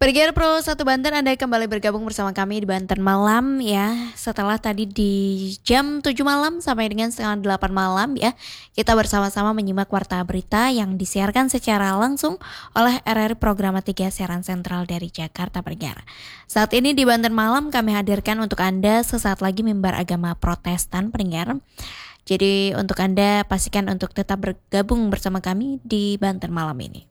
Pergiar Pro 1 Banten, Anda kembali bergabung bersama kami di Banten Malam ya. Setelah tadi di jam 7 malam sampai dengan setengah 8 malam ya, kita bersama-sama menyimak warta berita yang disiarkan secara langsung oleh RRI Programa 3 Siaran Sentral dari Jakarta Pergiar. Saat ini di Banten Malam kami hadirkan untuk Anda sesaat lagi mimbar agama Protestan Pergiar. Jadi untuk Anda pastikan untuk tetap bergabung bersama kami di Banten Malam ini.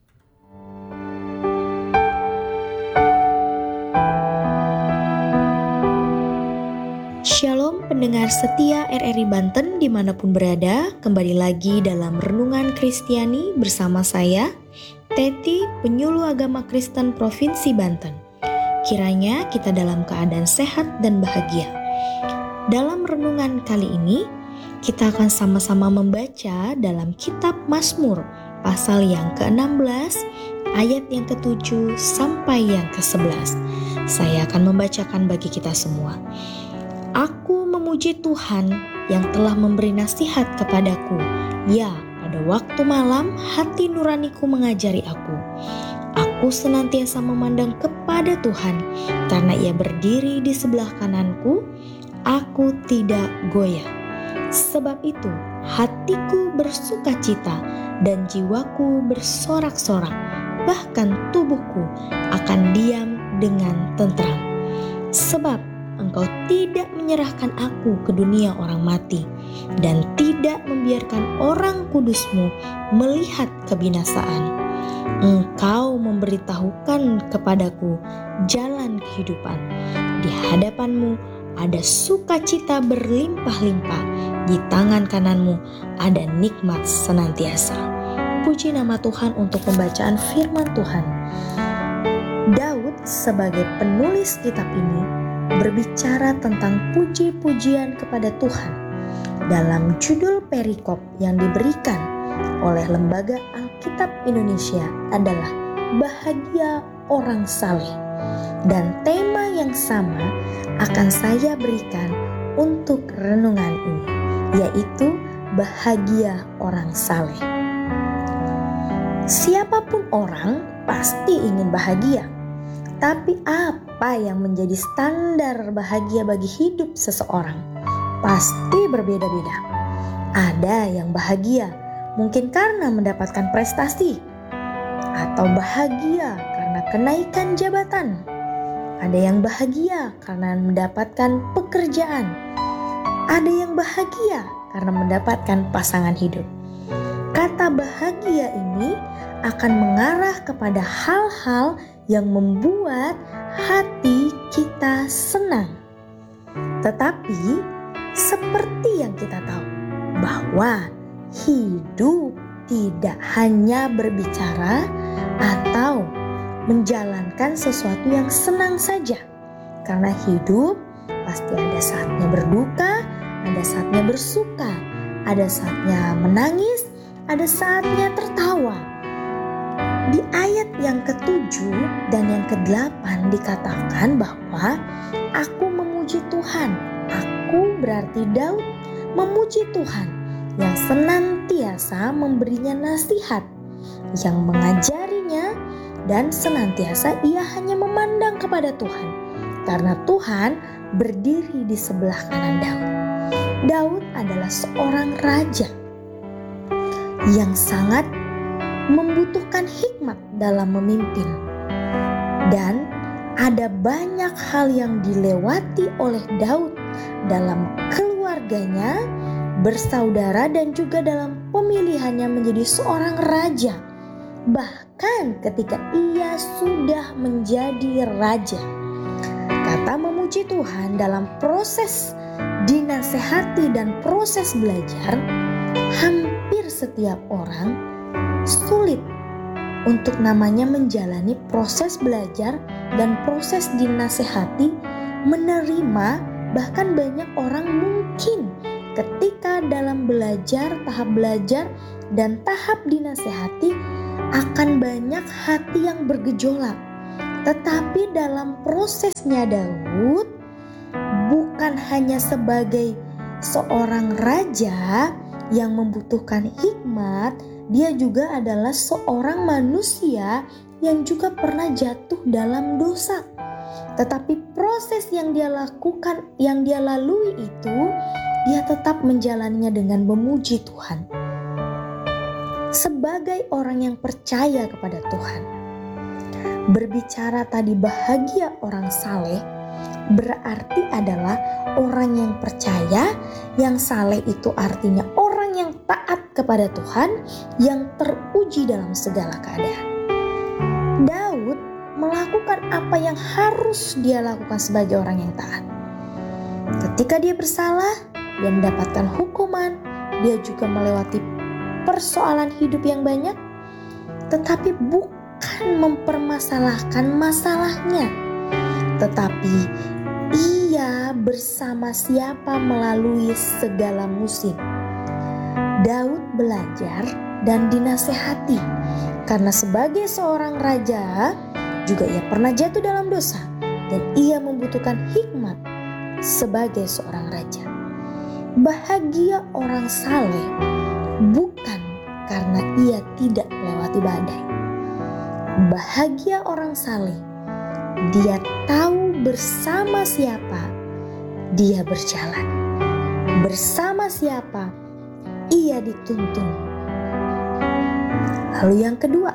Shalom pendengar setia RRI Banten dimanapun berada, kembali lagi dalam Renungan Kristiani bersama saya, Teti, penyuluh agama Kristen Provinsi Banten. Kiranya kita dalam keadaan sehat dan bahagia. Dalam renungan kali ini, kita akan sama-sama membaca dalam kitab Mazmur, pasal yang ke-16, ayat yang ke-7 sampai yang ke-11. Saya akan membacakan bagi kita semua. Aku memuji Tuhan yang telah memberi nasihat kepadaku. Ya, pada waktu malam hati nuraniku mengajari aku. Aku senantiasa memandang kepada Tuhan, karena Ia berdiri di sebelah kananku, aku tidak goyah. Sebab itu hatiku bersukacita dan jiwaku bersorak-sorak, bahkan tubuhku akan diam dengan tentram. Sebab Engkau tidak menyerahkan aku ke dunia orang mati, dan tidak membiarkan orang kudus-Mu melihat kebinasaan. Engkau memberitahukan kepadaku jalan kehidupan. Di hadapan-Mu ada sukacita berlimpah-limpah, di tangan kanan-Mu ada nikmat senantiasa. Puji nama Tuhan untuk pembacaan firman Tuhan. Daud sebagai penulis kitab ini berbicara tentang puji-pujian kepada Tuhan dalam judul perikop yang diberikan oleh Lembaga Alkitab Indonesia adalah Bahagia Orang Saleh, dan tema yang sama akan saya berikan untuk renungan ini, yaitu Bahagia Orang Saleh. Siapapun orang pasti ingin bahagia. Tapi apa yang menjadi standar bahagia bagi hidup seseorang? Pasti berbeda-beda. Ada yang bahagia mungkin karena mendapatkan prestasi, atau bahagia karena kenaikan jabatan. Ada yang bahagia karena mendapatkan pekerjaan. Ada yang bahagia karena mendapatkan pasangan hidup. Kata bahagia ini akan mengarah kepada hal-hal yang membuat hati kita senang. Tetapi seperti yang kita tahu bahwa hidup tidak hanya berbicara atau menjalankan sesuatu yang senang saja. Karena hidup pasti ada saatnya berduka, ada saatnya bersuka, ada saatnya menangis, ada saatnya tertawa. Di ayat yang ke-7 dan yang ke-8 dikatakan bahwa aku memuji Tuhan. Aku berarti Daud memuji Tuhan yang senantiasa memberinya nasihat, yang mengajarinya, dan senantiasa ia hanya memandang kepada Tuhan, karena Tuhan berdiri di sebelah kanan Daud. Daud adalah seorang raja yang sangat membutuhkan hikmat dalam memimpin, dan ada banyak hal yang dilewati oleh Daud dalam keluarganya, bersaudara, dan juga dalam pemilihannya menjadi seorang raja. Bahkan ketika ia sudah menjadi raja, kata memuji Tuhan dalam proses dinasehati dan proses belajar, hampir setiap orang sulit untuk namanya menjalani proses belajar dan proses dinasehati, menerima. Bahkan banyak orang mungkin ketika dalam belajar, tahap belajar dan tahap dinasehati akan banyak hati yang bergejolak. Tetapi dalam prosesnya Daud bukan hanya sebagai seorang raja yang membutuhkan hikmat dia juga adalah seorang manusia yang juga pernah jatuh dalam dosa. Tetapi proses yang dia lakukan, yang dia lalui itu, dia tetap menjalaninya dengan memuji Tuhan. Sebagai orang yang percaya kepada Tuhan, berbicara tadi bahagia orang saleh, berarti adalah orang yang percaya, yang saleh itu artinya orang yang taat kepada Tuhan, yang teruji dalam segala keadaan. Daud melakukan apa yang harus dia lakukan sebagai orang yang taat. Ketika dia bersalah, dia mendapatkan hukuman, dia juga melewati persoalan hidup yang banyak, tetapi bukan mempermasalahkan masalahnya, tetapi ia bersama siapa melalui segala musim. Daud belajar dan dinasehati karena sebagai seorang raja juga ia pernah jatuh dalam dosa dan ia membutuhkan hikmat sebagai seorang raja. Bahagia orang saleh bukan karena ia tidak melewati badai. Bahagia orang saleh, dia tahu bersama siapa dia berjalan, bersama siapa ia dituntun. Lalu yang kedua,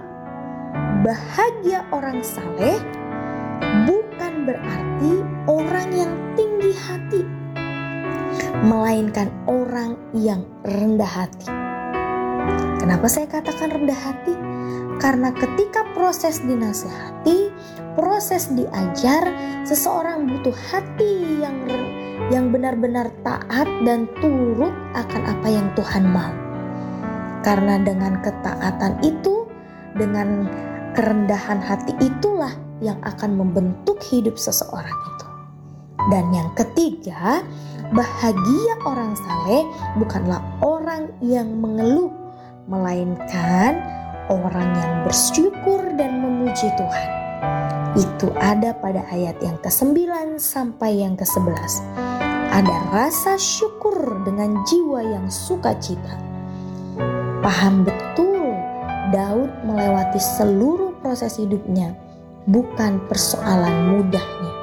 bahagia orang saleh bukan berarti orang yang tinggi hati, melainkan orang yang rendah hati. Kenapa saya katakan rendah hati? Karena ketika proses dinasehati, proses diajar, seseorang butuh hati yang benar-benar taat dan turut akan apa yang Tuhan mau. Karena dengan ketaatan itu, dengan kerendahan hati itulah yang akan membentuk hidup seseorang itu. Dan yang ketiga, bahagia orang saleh bukanlah orang yang mengeluh, melainkan orang yang bersyukur dan memuji Tuhan. Itu ada pada ayat yang ke-9 sampai yang ke-11. Ada rasa syukur dengan jiwa yang sukacita. Paham betul Daud melewati seluruh proses hidupnya, bukan persoalan mudahnya,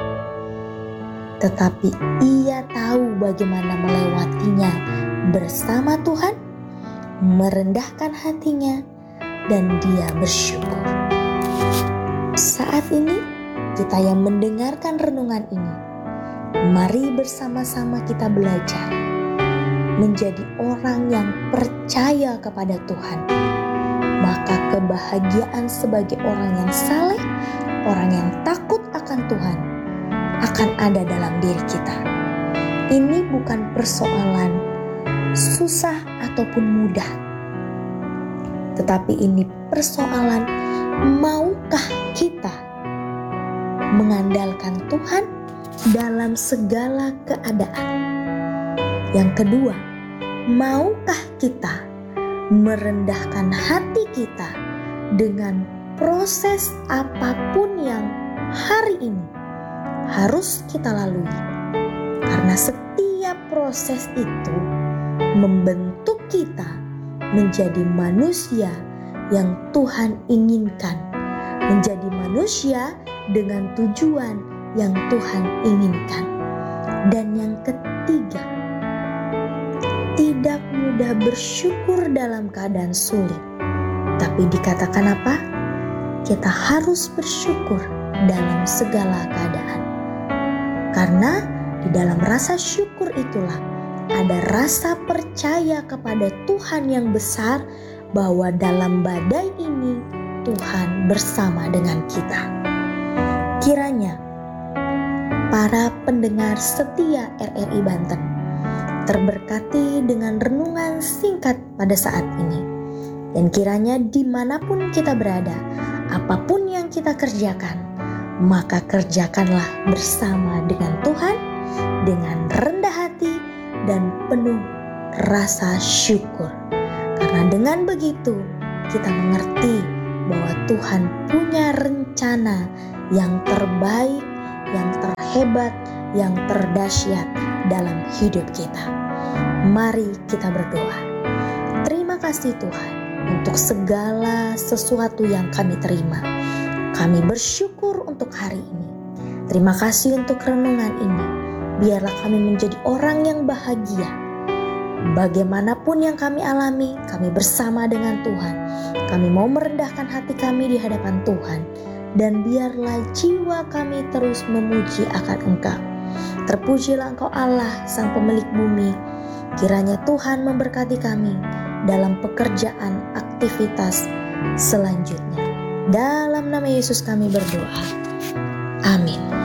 tetapi ia tahu bagaimana melewatinya bersama Tuhan, merendahkan hatinya, dan dia bersyukur. Saat ini kita yang mendengarkan renungan ini, mari bersama-sama kita belajar menjadi orang yang percaya kepada Tuhan. Maka kebahagiaan sebagai orang yang saleh, orang yang takut akan Tuhan, akan ada dalam diri kita. Ini bukan persoalan susah ataupun mudah, tetapi ini persoalan maukah kita mengandalkan Tuhan dalam segala keadaan. Yang kedua, maukah kita merendahkan hati kita dengan proses apapun yang hari ini harus kita lalui? Karena setiap proses itu membentuk kita menjadi manusia yang Tuhan inginkan, menjadi manusia dengan tujuan yang Tuhan inginkan. Dan yang ketiga, tidak mudah bersyukur dalam keadaan sulit. Tapi dikatakan apa? Kita harus bersyukur dalam segala keadaan. Karena di dalam rasa syukur itulah ada rasa percaya kepada Tuhan yang besar, bahwa dalam badai ini Tuhan bersama dengan kita. Kiranya para pendengar setia RRI Banten terberkati dengan renungan singkat pada saat ini. Dan kiranya dimanapun kita berada, apapun yang kita kerjakan, maka kerjakanlah bersama dengan Tuhan, dengan rendah hati dan penuh rasa syukur. Karena dengan begitu kita mengerti bahwa Tuhan punya rencana yang terbaik, yang terhebat, yang terdahsyat dalam hidup kita. Mari kita berdoa. Terima kasih Tuhan, untuk segala sesuatu yang kami terima. Kami bersyukur untuk hari ini. Terima kasih untuk renungan ini. Biarlah kami menjadi orang yang bahagia. Bagaimanapun yang kami alami, kami bersama dengan Tuhan. Kami mau merendahkan hati kami di hadapan Tuhan. Dan biarlah jiwa kami terus memuji akan Engkau. Terpujilah Engkau Allah, Sang Pemilik bumi. Kiranya Tuhan memberkati kami dalam pekerjaan aktivitas selanjutnya. Dalam nama Yesus kami berdoa. Amin.